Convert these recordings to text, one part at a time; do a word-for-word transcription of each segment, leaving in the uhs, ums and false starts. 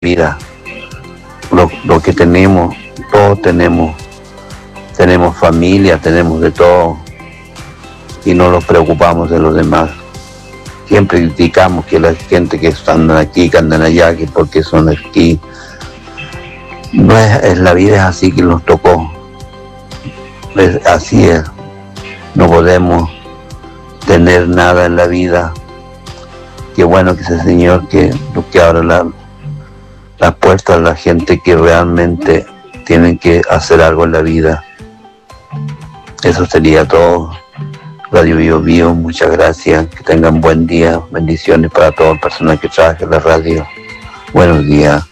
vida. Lo, lo que tenemos, todos tenemos, tenemos familia, tenemos de todo y no nos preocupamos de los demás. Siempre criticamos que la gente que están aquí, que andan allá, que porque son aquí. No es, es la vida es así que nos tocó. Es, así es. No podemos tener nada en la vida. Qué bueno que ese Señor que lo que abra la las puertas a la gente que realmente tienen que hacer algo en la vida. Eso sería todo. Radio Bio Bio, muchas gracias. Que tengan buen día. Bendiciones para toda persona que trabaja en la radio. Buenos días.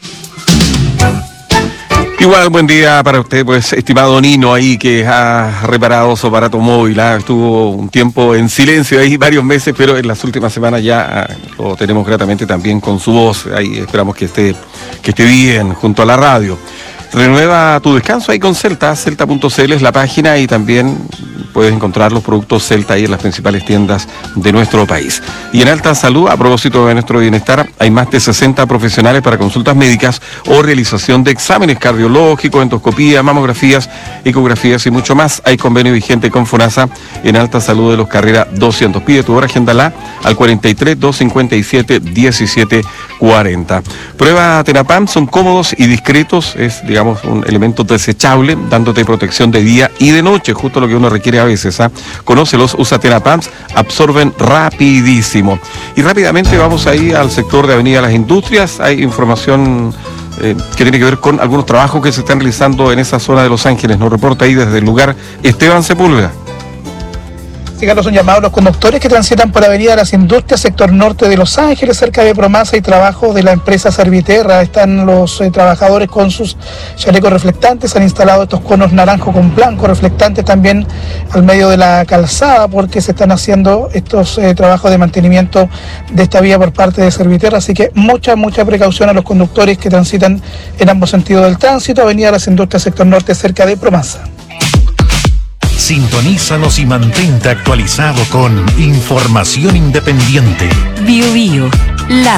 Igual, buen día para usted, pues, estimado Nino, ahí que ha reparado su aparato móvil. ¿eh? Estuvo un tiempo en silencio ahí, varios meses, pero en las últimas semanas ya eh, lo tenemos gratamente también con su voz. Ahí esperamos que esté, que esté bien junto a la radio. Renueva tu descanso ahí con Celta, celta punto c l es la página y también puedes encontrar los productos Celta ahí en las principales tiendas de nuestro país. Y en Alta Salud, a propósito de nuestro bienestar, hay más de sesenta profesionales para consultas médicas o realización de exámenes cardiológicos, endoscopía, mamografías, ecografías y mucho más. Hay convenio vigente con FONASA en Alta Salud de los Carrera doscientos. Pide tu hora, agéndala al cuarenta y tres, doscientos cincuenta y siete, diecisiete cuarenta. Prueba Tenapam, son cómodos y discretos, es digamos un elemento desechable, dándote protección de día y de noche, justo lo que uno requiere a veces. ¿eh? Conócelos, usa Tenapams, absorben rapidísimo. Y rápidamente vamos ahí al sector de Avenida Las Industrias. Hay información eh, que tiene que ver con algunos trabajos que se están realizando en esa zona de Los Ángeles. Nos reporta ahí desde el lugar Esteban Sepúlveda. Sí, Carlos, son llamados los conductores que transitan por Avenida Las Industrias, sector norte de Los Ángeles, cerca de Promasa y trabajo de la empresa Serviterra. Están los eh, trabajadores con sus chalecos reflectantes, han instalado estos conos naranjo con blanco reflectantes también al medio de la calzada porque se están haciendo estos eh, trabajos de mantenimiento de esta vía por parte de Serviterra, así que mucha, mucha precaución a los conductores que transitan en ambos sentidos del tránsito. Avenida Las Industrias, sector norte, cerca de Promasa. Sintonízanos y mantente actualizado con información independiente. Bio Bio, la